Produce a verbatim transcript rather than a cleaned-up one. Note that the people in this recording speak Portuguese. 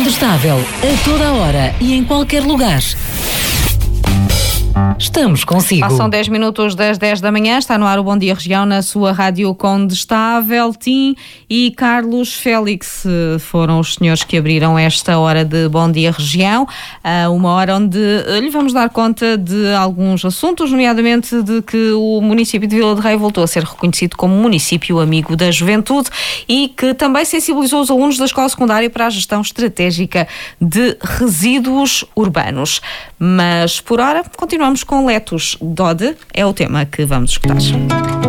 Condestável, a toda hora e em qualquer lugar. Estamos consigo. Passam dez minutos das dez da manhã, está no ar o Bom Dia Região na sua rádio Condestável. Tim e Carlos Félix foram os senhores que abriram esta hora de Bom Dia Região, uma hora onde lhe vamos dar conta de alguns assuntos, nomeadamente de que o município de Vila de Rei voltou a ser reconhecido como município amigo da juventude e que também sensibilizou os alunos da escola secundária para a gestão estratégica de resíduos urbanos. Mas, por hora, continuamos com Letos Dode, é o tema que vamos escutar.